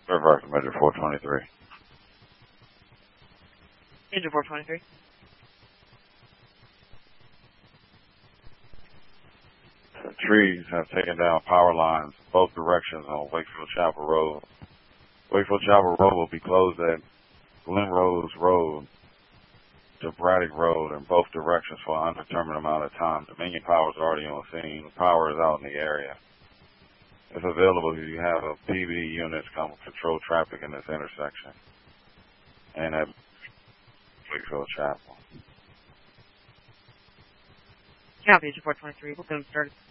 Reverse, Major 423. Major 423. The trees have taken down power lines both directions on Wakefield Chapel Road. Wakefield Chapel Road will be closed at Glen Rose Road to Braddock Road in both directions for an undetermined amount of time. Dominion Power is already on scene. Power is out in the area. If available, you have a PB units come control traffic in this intersection and at Wakefield Chapel. Copy, 423. We'll go and start